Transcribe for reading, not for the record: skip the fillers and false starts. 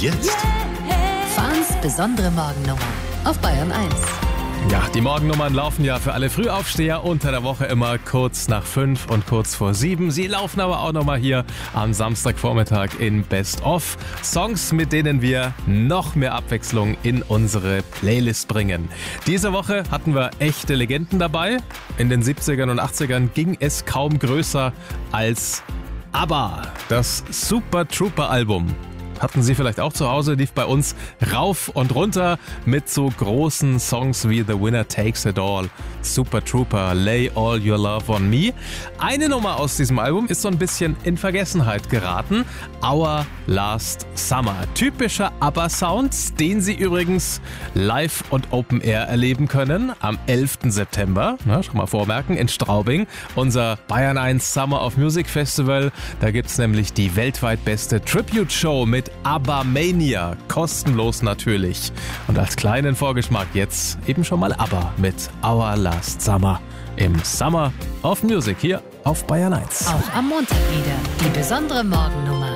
Jetzt Fahns besondere Morgennummer auf Bayern 1. Ja, die Morgennummern laufen ja für alle Frühaufsteher unter der Woche immer kurz nach 5 und kurz vor 7. Sie laufen aber auch nochmal hier am Samstagvormittag in Best of. Songs, mit denen wir noch mehr Abwechslung in unsere Playlist bringen. Diese Woche hatten wir echte Legenden dabei. In den 70ern und 80ern ging es kaum größer als ABBA, das Super Trooper Album. Hatten Sie vielleicht auch zu Hause, lief bei uns rauf und runter mit so großen Songs wie The Winner Takes It All, Super Trooper, Lay All Your Love on Me. Eine Nummer aus diesem Album ist so ein bisschen in Vergessenheit geraten, Our Last Summer. Typischer ABBA-Sound, den Sie übrigens live und Open Air erleben können am 11. September. Schon mal vormerken, in Straubing, unser Bayern 1 Summer of Music Festival. Da gibt's nämlich die weltweit beste Tribute-Show mit ABBA-Mania, kostenlos natürlich. Und als kleinen Vorgeschmack jetzt eben schon mal ABBA mit Our Last Summer im Summer of Music hier auf Bayern 1. Auch am Montag wieder die besondere Morgennummer.